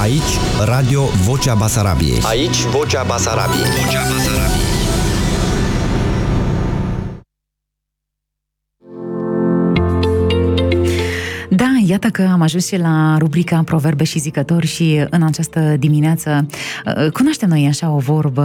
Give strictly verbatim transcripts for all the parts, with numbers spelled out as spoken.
Aici, Radio Vocea Basarabiei. Aici, Vocea Basarabiei. Vocea Basarabiei. Da, iată că am ajuns și la rubrica Proverbe și zicători și în această dimineață cunoaștem noi așa o vorbă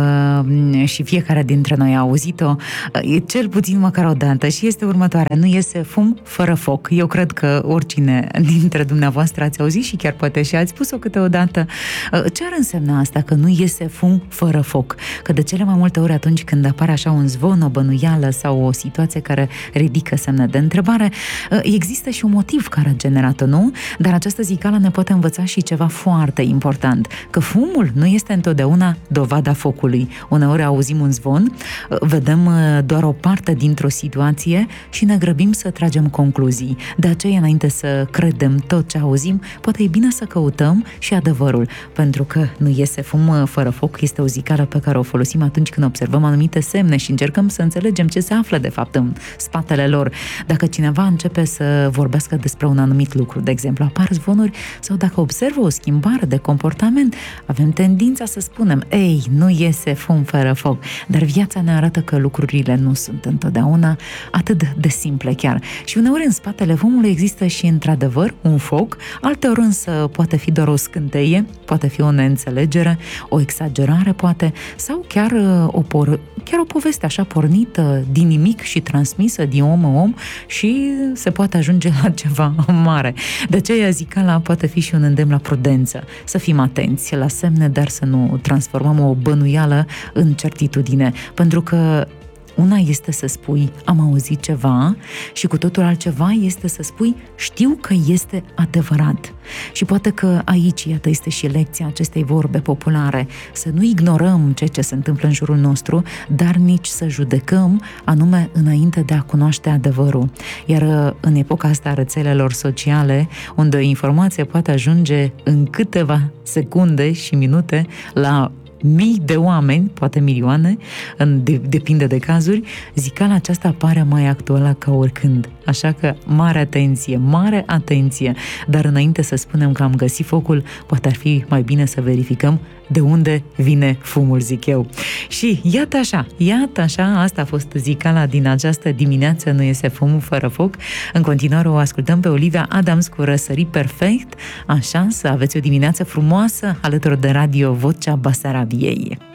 și fiecare dintre noi a auzit-o, cel puțin măcar o dată, și este următoarea: nu iese fum fără foc. Eu cred că oricine dintre dumneavoastră ați auzit și chiar poate și ați spus-o câteodată. Ce ar însemna asta, că nu iese fum fără foc? Că de cele mai multe ori atunci când apare așa un zvon, o bănuială sau o situație care ridică semne de întrebare, există și un motiv care a generat-o, nu? Dar această zicală ne poate învăța și ceva foarte important, că fumul nu este întotdeauna dovada focului. Uneori auzim un zvon, vedem doar o parte dintr-o situație și ne grăbim să tragem concluzii. De aceea, înainte să credem tot ce auzim, poate e bine să căutăm și adevărul, pentru că nu iese fum fără foc este o zicală pe care o folosim atunci când observăm anumite semne și încercăm să înțelegem ce se află de fapt în spatele lor. Dacă cineva începe să vorbească despre un anumit lucru, de exemplu, apar zvonuri, sau dacă observă o schimbare de comportament, avem tendința să spunem: ei, nu iese fum fără foc. Dar viața ne arată că lucrurile nu sunt întotdeauna atât de simple chiar. Și uneori în spatele fumului există și într-adevăr un foc, alteori însă poate fi doar o scânteie, poate fi o neînțelegere, o exagerare poate, sau chiar o, por- chiar o poveste așa pornită din nimic și transmisă din om în om și se poate ajunge la ceva mare. De aceea zicala poate fi și un îndemn la prudență, să fim atenți la semne, dar să nu transformăm o bănuială în certitudine, pentru că una este să spui am auzit ceva și cu totul altceva este să spui știu că este adevărat. Și poate că aici, iată, este și lecția acestei vorbe populare, să nu ignorăm ceea ce se întâmplă în jurul nostru, dar nici să judecăm anume înainte de a cunoaște adevărul. Iar în epoca asta a rețelelor sociale, unde o informație poate ajunge în câteva secunde și minute la mii de oameni, poate milioane, de, depinde de cazuri, zicala aceasta pare mai actuală ca oricând. Așa că mare atenție, mare atenție. Dar înainte să spunem că am găsit focul, poate ar fi mai bine să verificăm de unde vine fumul, zic eu. Și iată așa, iată așa, asta a fost zicala din această dimineață, nu iese fumul fără foc. În continuare o ascultăm pe Olivia Adams cu Răsărit Perfect. Așa, să aveți o dimineață frumoasă alături de Radio Vocea Basarabiei.